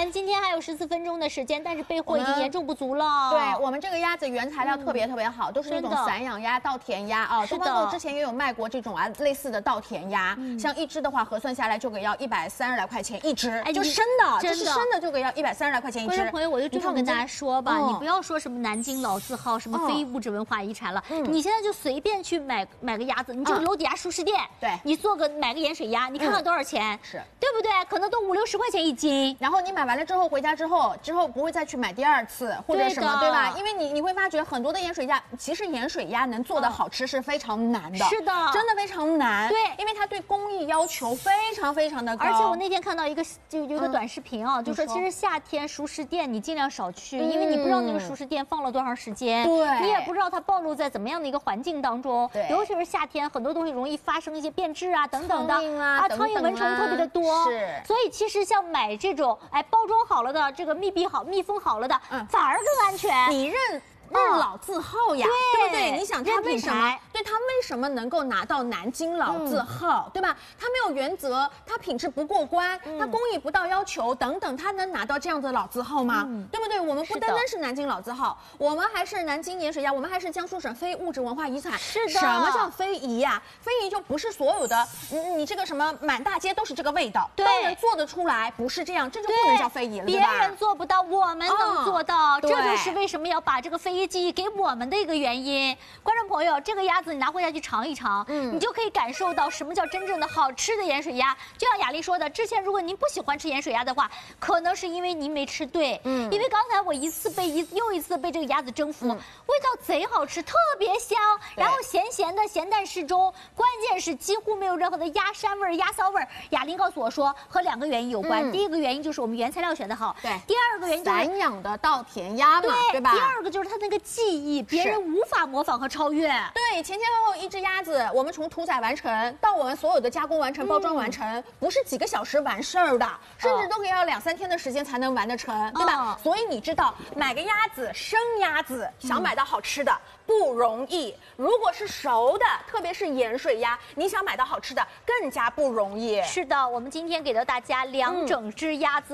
们今天还有14分钟的时间，但是备货已经严重不足了。 对，我们这个鸭子原材料特别好，都是那种散养鸭、稻田鸭啊。东方购之前也有卖过这种类似的稻田鸭，像一只的话核算下来就给要130来块钱一只，就生的，这是生的就给要130来块钱一只。 观众朋友，我就这么跟大家说吧，你不要说什么南京老字号，什么非物质文化遗产了，你现在就随便去买个鸭子，你这个楼底下熟食店， 对， 你买个盐水鸭，你看看多少钱， 是对不对？可能都50、60块钱一斤。 然后你买完了之后回家之后不会再去买第2次或者什么，对吧？因为你会发觉很多的盐水鸭，其实盐水鸭能做的好吃是非常难的， 是的， 真的非常难。 对， 因为它对工艺要求非常的高。 而且我那天看到有一个短视频啊，就说其实夏天熟食店你尽量少去，因为你不知道那个熟食店放了多长时间， 对， 你也不知道它暴露在怎么样的一个环境当中， 对， 尤其是夏天，很多东西容易发生一些变质啊等等的苍蝇蚊虫特别的多， 是。 所以其实像买这种包装好了的，这个密封好了的，反而更安全。 你认老字号呀，对不对？你想他为什么？对，他为什么能够拿到南京老字号，对吧？他没有原则，他品质不过关，他工艺不到要求等等，他能拿到这样的老字号吗？对不对？我们不单单是南京老字号，我们还是南京盐水鸭，我们还是江苏省非物质文化遗产。 是的。 什么叫非遗呀？非遗就不是所有的你这个什么满大街都是这个味道，都能做得出来，不是这样，这就不能叫非遗了，对吧？ 别人做不到，我们能做到，这就是为什么要把这个非遗记忆给我们的一个原因。观众朋友，这个鸭子你拿回家去尝一尝，你就可以感受到什么叫真正的好吃的盐水鸭。就像雅丽说的，之前如果您不喜欢吃盐水鸭的话，可能是因为您没吃对，因为刚才我又一次被这个鸭子征服，味道贼好吃，特别香，然后咸的，咸淡适中，关键是几乎没有任何的鸭膻味、鸭骚味。雅玲告诉我说，和2个原因有关，第一个原因就是我们原材料选得好， 对； 第2个原因就是散养的稻田鸭嘛，对吧？ 第2个就是它那个技艺，别人无法模仿和超越。 对，前后一只鸭子，我们从屠宰完成到我们所有的加工完成、包装完成，不是几个小时完事儿的，甚至都可以要2、3天的时间才能完得成，对吧？所以你知道，买个鸭子，生鸭子，想买到好吃的不容易。如果是熟的，特别是盐水鸭，你想买到好吃的更加不容易。 是的，我们今天给到大家2整只鸭子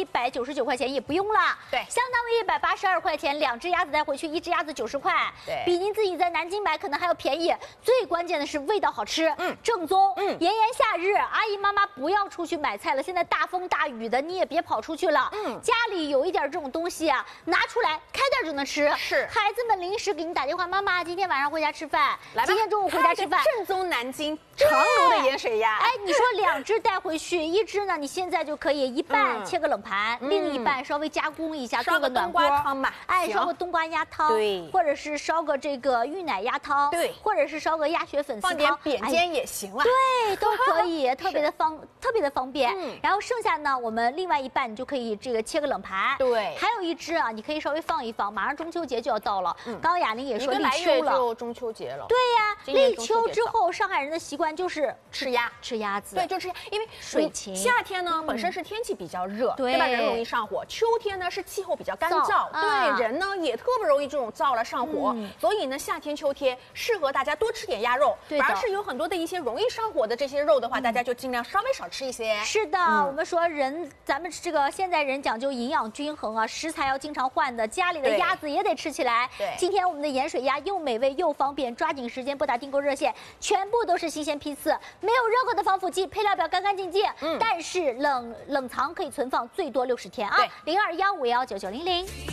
199块钱也不用了， 对， 相当于182块钱，2只鸭子带回去，1只鸭子90块， 对， 比您自己在南京买可能还要便宜。最关键的是味道好吃，正宗。炎夏日，阿姨妈妈不要出去买菜了，现在大风大雨的，你也别跑出去了。家里有一点这种东西啊，拿出来开袋就能吃。 是， 孩子们临时给你打电话，妈妈今天晚上回家吃饭，今天中午回家吃饭。 正宗南京长芦的盐水鸭。 你说2只带回去，1只呢，你现在就可以一半切个冷盘，另一半稍微加工一下，做个暖锅汤吧。 烧个冬瓜鸭汤， 对， 或者是烧个这个芋奶鸭汤， 对， 或者是烧个鸭血粉丝汤， 放点扁尖也行了。 对，都可以，特别的方便。然后剩下呢，我们另外一半你就可以这个切个冷盘。 对， 还有1只啊，你可以稍微放一放，马上中秋节就要到了。刚刚雅玲也说立秋了， 就中秋节了。 对呀，立秋之后，上海人的习惯就是吃鸭子。 对，就是因为水情。 夏天呢本身是天气比较热，对吧？人容易上火。秋天呢是气候比较干燥，对，人呢也特别容易这种燥了上火。所以呢，夏天、秋天适合大家多吃点鸭肉，反而是有很多的一些容易上火的这些肉的话，大家就尽量稍微少吃一些。 是的，我们说咱们这个现在人讲究营养均衡啊，食材要经常换的，家里的鸭子也得吃起来。 对， 今天我们的盐水鸭又美味又方便，抓紧时间拨打订购热线，全部都是新鲜批次，没有任何的防腐剂，配料表干干净净。但是冷藏可以存放最多60天啊。0215119900。